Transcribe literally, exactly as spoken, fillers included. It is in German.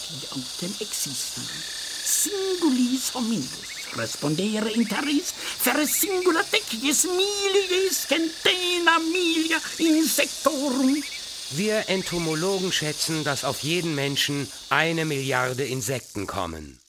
quiotem existam, singulis hominus respondere interis fer singula tecies milies centena milia insectorum. Wir Entomologen schätzen, dass auf jeden Menschen eine Milliarde Insekten kommen.